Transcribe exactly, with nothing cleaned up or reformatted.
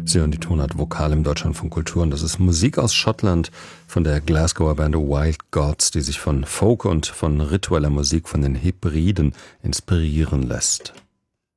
Sie hören die Tonart Vokal im Deutschlandfunk Kultur und das ist Musik aus Schottland von der Glasgower Band Wild Gods, die sich von Folk und von ritueller Musik von den Hebriden inspirieren lässt.